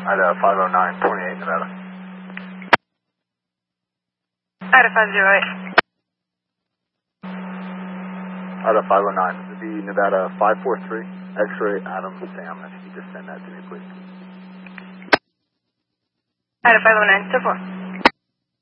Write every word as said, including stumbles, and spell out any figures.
Ida five oh nine, twenty-eight, Nevada. Ida five zero eight. Ida five oh nine, this is the Nevada five four three, X-ray Adam Sam, if you could just send that to me, please. Ida five oh nine, still four.